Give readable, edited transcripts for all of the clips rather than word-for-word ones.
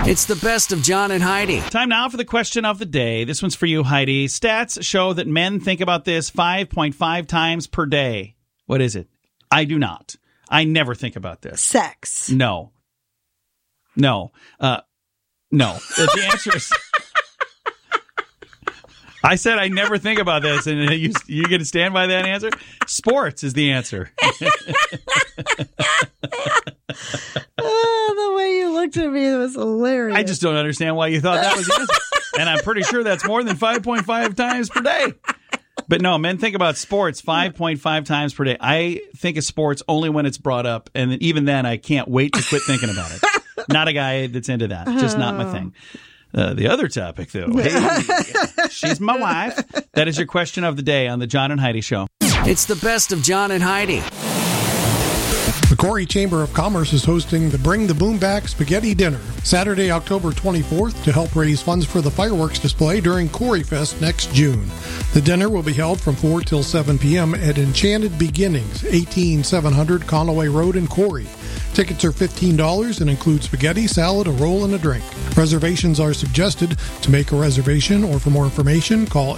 It's the best of John and Heidi. Time now for the question of the day. This one's for you, Heidi. Stats show that men think about this 5.5 times per day. What is it? I do not. I never think about this. Sex. No. No. No. The answer is... I said I never think about this, and you get to stand by that answer? Sports is the answer. The way you looked at me was hilarious. I just don't understand why you thought that was the answer. And I'm pretty sure that's more than 5.5 times per day. But no, men think about sports 5.5 times per day. I think of sports only when it's brought up, and even then I can't wait to quit thinking about it. Not a guy that's into that. Just not my thing. The other topic, though. Hey, she's my wife. That is your question of the day on the John and Heidi Show. It's the best of John and Heidi. The Corey Chamber of Commerce is hosting the Bring the Boom Back Spaghetti Dinner, Saturday, October 24th, to help raise funds for the fireworks display during Corey Fest next June. The dinner will be held from 4 till 7 p.m. at Enchanted Beginnings, 18700 Conway Road in Corey. Tickets are $15 and include spaghetti, salad, a roll, and a drink. Reservations are suggested. To make a reservation or for more information, call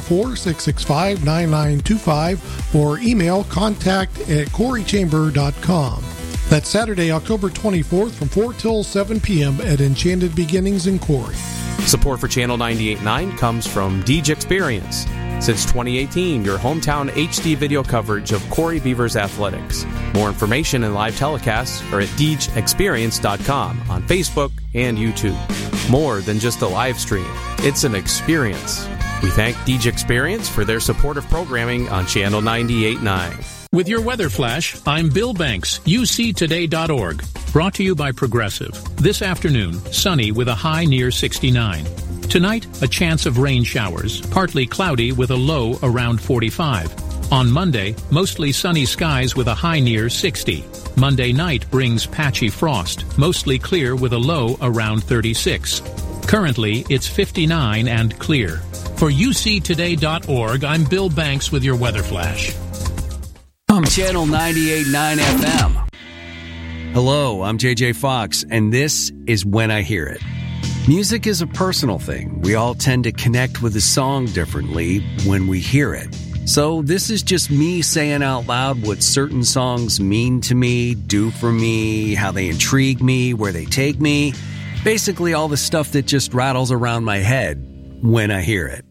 814-665-9925 or email contact@coreychamber.com. That's Saturday, October 24th from 4 till 7 p.m. at Enchanted Beginnings in Corey. Support for Channel 98.9 comes from Deej Experience. Since 2018, your hometown HD video coverage of Corey Beavers athletics. More information and live telecasts are at DeejExperience.com on Facebook and YouTube. More than just a live stream, it's an experience. We thank Deej Experience for their supportive programming on Channel 98.9. With your weather flash, I'm Bill Banks, UCToday.org. Brought to you by Progressive. This afternoon, sunny with a high near 69. Tonight, a chance of rain showers, partly cloudy with a low around 45. On Monday, mostly sunny skies with a high near 60. Monday night brings patchy frost, mostly clear with a low around 36. Currently, it's 59 and clear. For UCToday.org, I'm Bill Banks with your weather flash. Channel 98.9 FM. Hello, I'm JJ Fox, and this is When I Hear It. Music is a personal thing. We all tend to connect with a song differently when we hear it. So this is just me saying out loud what certain songs mean to me, do for me, how they intrigue me, where they take me. Basically all the stuff that just rattles around my head when I hear it.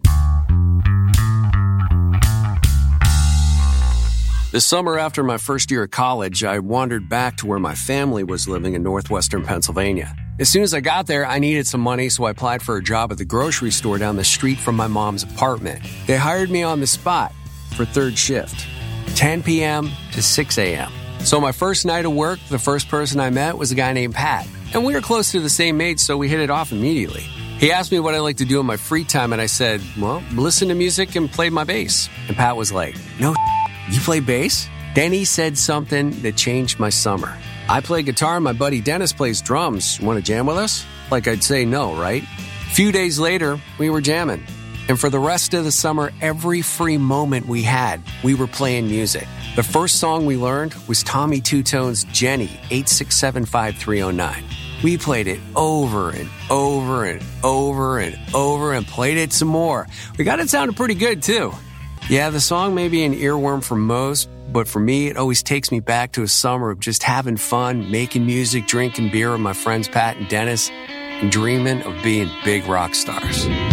The summer after my first year of college, I wandered back to where my family was living in northwestern Pennsylvania. As soon as I got there, I needed some money, so I applied for a job at the grocery store down the street from my mom's apartment. They hired me on the spot for third shift, 10 p.m. to 6 a.m. So my first night of work, the first person I met was a guy named Pat. And we were close to the same age, so we hit it off immediately. He asked me what I like to do in my free time, and I said, well, listen to music and play my bass. And Pat was like, no, you play bass? Then he said something that changed my summer. I play guitar, my buddy Dennis plays drums. Want to jam with us? Like I'd say no, right? A few days later, we were jamming. And for the rest of the summer, every free moment we had, we were playing music. The first song we learned was Tommy Two Tone's Jenny, 8675309. We played it over and over and over and over and played it some more. We got it sounding pretty good, too. Yeah, the song may be an earworm for most, but for me, it always takes me back to a summer of just having fun, making music, drinking beer with my friends Pat and Dennis, and dreaming of being big rock stars.